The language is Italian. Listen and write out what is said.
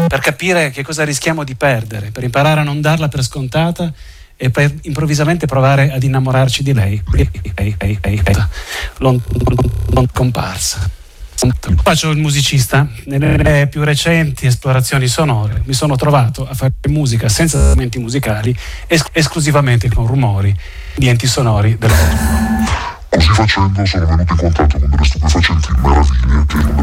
per capire che cosa rischiamo di perdere, per imparare a non darla per scontata e per improvvisamente provare ad innamorarci di lei. Non comparsa. Faccio il musicista. Nelle più recenti esplorazioni sonore mi sono trovato a fare musica senza strumenti musicali, esclusivamente con rumori, ambienti sonori del mondo. Così facendo sono venuto in contatto con delle stupefacenti meraviglie che non